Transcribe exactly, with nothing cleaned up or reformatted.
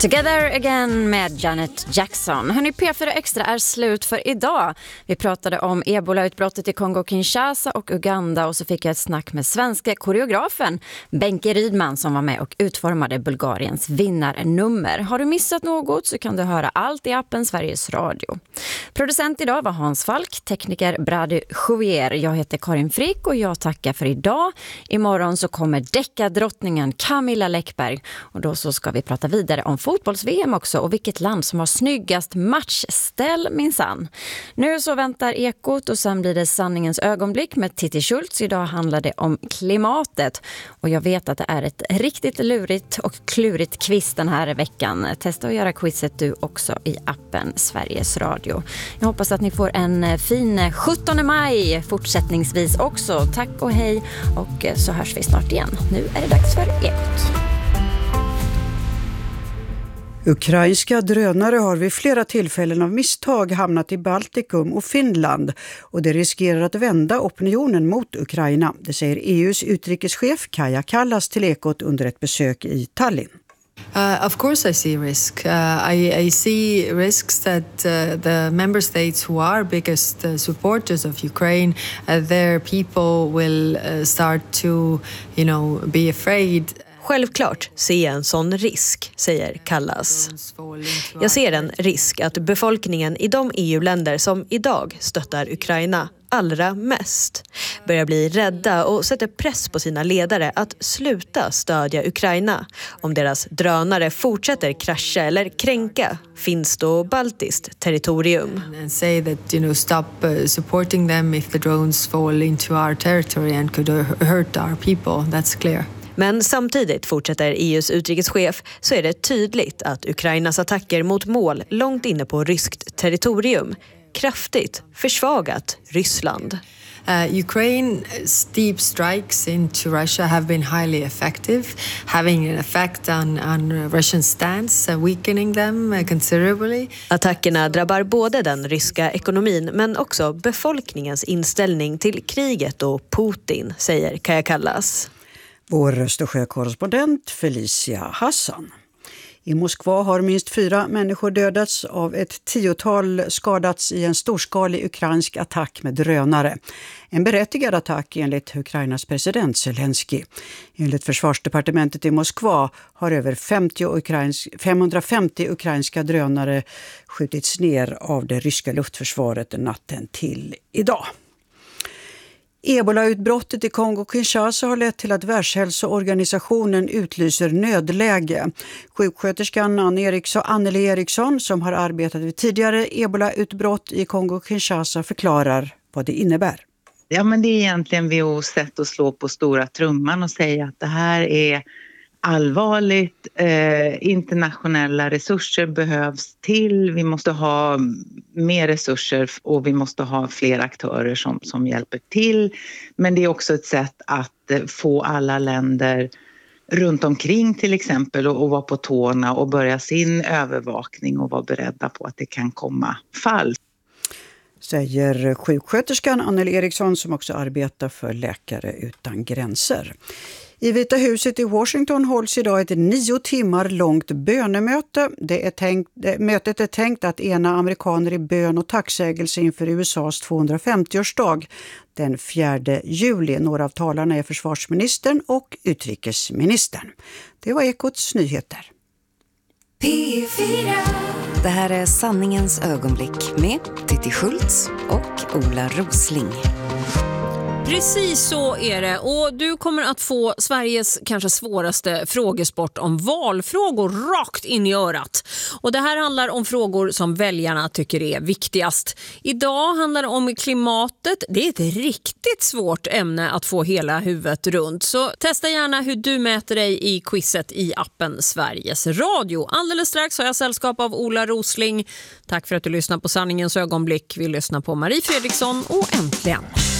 Together Again med Janet Jackson. Hörrni, P fyra Extra är slut för idag. Vi pratade om ebola-utbrottet i Kongo-Kinshasa och Uganda och så fick jag ett snack med svenska koreografen Benke Rydman som var med och utformade Bulgariens vinnarnummer. Har du missat något så kan du höra allt i appen Sveriges Radio. Producent idag var Hans Falk, tekniker Brady Jouvier. Jag heter Karin Frick och jag tackar för idag. Imorgon så kommer deckardrottningen Camilla Läckberg och då så ska vi prata vidare om fotbolls-V M också och vilket land som har snyggast matchställ minsann. Nu så väntar Ekot och sen blir det sanningens ögonblick med Titti Schultz. Idag handlar det om klimatet och jag vet att det är ett riktigt lurigt och klurigt quiz den här veckan. Testa att göra quizet du också i appen Sveriges Radio. Jag hoppas att ni får en fin sjuttonde maj fortsättningsvis också. Tack och hej och så hörs vi snart igen. Nu är det dags för Ekot. Ukrainska drönare har vid flera tillfällen av misstag hamnat i Baltikum och Finland och det riskerar att vända opinionen mot Ukraina. Det säger E U:s utrikeschef Kaja Kallas till Ekot under ett besök i Tallinn. Uh, of course I see risk. Uh, I, I see risks that uh, the member states who are biggest uh, supporters of Ukraine, uh, their people will uh, start to, you know, be afraid. Självklart ser jag en sån risk, säger Kallas. Jag ser en risk att befolkningen i de E U-länder som idag stöttar Ukraina allra mest börjar bli rädda och sätter press på sina ledare att sluta stödja Ukraina om deras drönare fortsätter krascha eller kränka finskt och baltiskt territorium. And say that, you know, stop uh, supporting them if the drones fall into our territory and could hurt our people. That's clear. Men samtidigt, fortsätter E U:s utrikeschef, så är det tydligt att Ukrainas attacker mot mål långt inne på ryskt territorium kraftigt försvagat Ryssland. Uh, Ukraine's deep strikes into Russia have been highly effective, having an effect on, on Russian stance, uh, weakening them uh, considerably. Attackerna drabbar både den ryska ekonomin men också befolkningens inställning till kriget och Putin, säger Kaja Kallas. Vår Östersjökorrespondent Felicia Hassan. I Moskva har minst fyra människor dödats av ett tiotal skadats i en storskalig ukrainsk attack med drönare. En berättigad attack enligt Ukrainas president Zelensky. Enligt försvarsdepartementet i Moskva har över femtio ukrains, femhundrafemtio ukrainska drönare skjutits ner av det ryska luftförsvaret natten till idag. Ebola-utbrottet i Kongo-Kinshasa har lett till att Världshälsoorganisationen utlyser nödläge. Sjuksköterskan Anne Eriksson, Anneli Eriksson som har arbetat vid tidigare Ebola-utbrott i Kongo-Kinshasa förklarar vad det innebär. Ja, men det är egentligen V H O:s sätt att slå på stora trumman och säga att det här är allvarligt. Eh, internationella resurser behövs till. Vi måste ha mer resurser och vi måste ha fler aktörer som, som hjälper till. Men det är också ett sätt att eh, få alla länder runt omkring till exempel och, och vara på tårna och börja sin övervakning och vara beredda på att det kan komma fall. Säger sjuksköterskan Anneli Eriksson som också arbetar för Läkare utan gränser. I Vita huset i Washington hålls idag ett nio timmar långt bönemöte. Det är tänkt, det, mötet är tänkt att ena amerikaner i bön och tacksägelse inför U S A:s tvåhundrafemtioårsdag den fjärde juli. Några av talarna är försvarsministern och utrikesministern. Det var Ekots nyheter. P fyra. Det här är sanningens ögonblick med Titti Schultz och Ola Rosling. Precis så är det, och du kommer att få Sveriges kanske svåraste frågesport om valfrågor rakt in i örat. Och det här handlar om frågor som väljarna tycker är viktigast. Idag handlar det om klimatet. Det är ett riktigt svårt ämne att få hela huvudet runt. Så testa gärna hur du mäter dig i quizet i appen Sveriges Radio. Alldeles strax har jag sällskap av Ola Rosling. Tack för att du lyssnar på Sanningens ögonblick. Vi lyssnar på Marie Fredriksson och Äntligen.